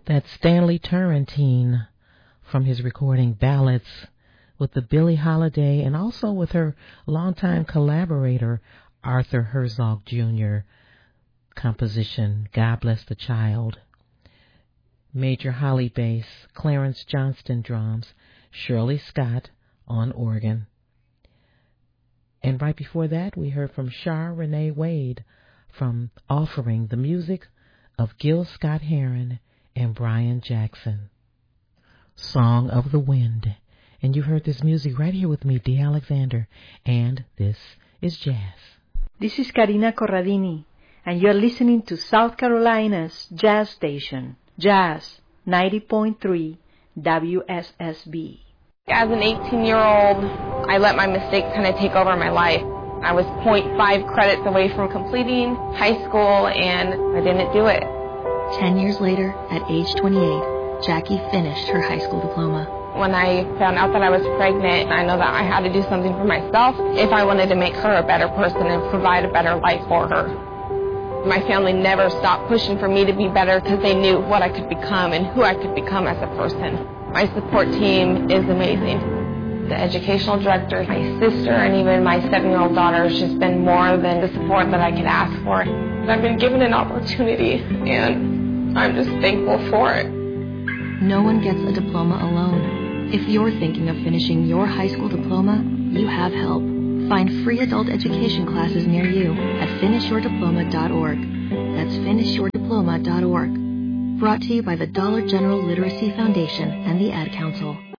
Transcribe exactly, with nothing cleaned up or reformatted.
That's Stanley Turrentine from his recording Ballads with the Billie Holiday and also with her longtime collaborator Arthur Herzog Junior composition God Bless the Child. Major Holly bass, Clarence Johnston drums, Shirley Scott on organ. And right before that, we heard from Char Renee Wade from Offering, the music of Gil Scott-Heron and Brian Jackson. Song of the Wind. And you heard this music right here with me, Dee Alexander, and this is Jazz. This is Karina Corradini, and you're listening to South Carolina's Jazz Station, Jazz ninety point three W S S B. As an eighteen-year-old, I let my mistakes kind of take over my life. I was zero point five credits away from completing high school, and I didn't do it. Ten years later, at age twenty-eight, Jackie finished her high school diploma. When I found out that I was pregnant, I know that I had to do something for myself if I wanted to make her a better person and provide a better life for her. My family never stopped pushing for me to be better because they knew what I could become and who I could become as a person. My support team is amazing. The educational director, my sister, and even my seven-year-old daughter has just been more than the support that I could ask for. I've been given an opportunity, and I'm just thankful for it. No one gets a diploma alone. If you're thinking of finishing your high school diploma, you have help. Find free adult education classes near you at finish your diploma dot org. That's finish your diploma dot org. Brought to you by the Dollar General Literacy Foundation and the Ad Council.